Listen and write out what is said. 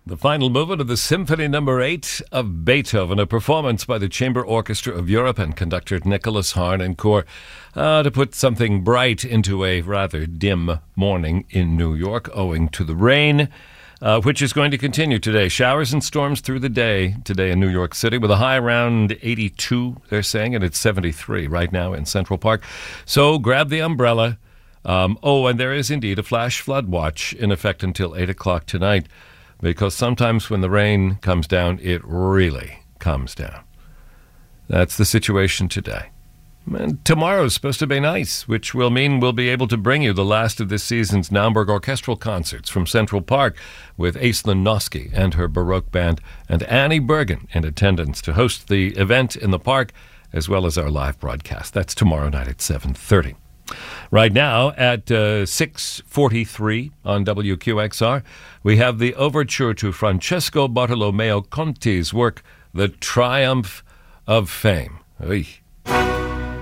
The final movement of the Symphony No. 8 of Beethoven, a performance by the Chamber Orchestra of Europe and conductor Nicholas Harnoncourt, to put something bright into a rather dim morning in New York owing to the rain, which is going to continue today. Showers and storms through the day today in New York City with a high around 82, they're saying, and it's 73 right now in Central Park. So grab the umbrella. And there is indeed a flash flood watch in effect until 8 o'clock tonight, because sometimes when the rain comes down, it really comes down. That's the situation today. And tomorrow's supposed to be nice, which will mean we'll be able to bring you the last of this season's Naumburg Orchestral Concerts from Central Park with Aislinn Noski and her Baroque band and Annie Bergen in attendance to host the event in the park, as well as our live broadcast. That's tomorrow night at 7:30. Right now at 6:43 on WQXR, we have the overture to Francesco Bartolomeo Conti's work, The Triumph of Fame. Oy.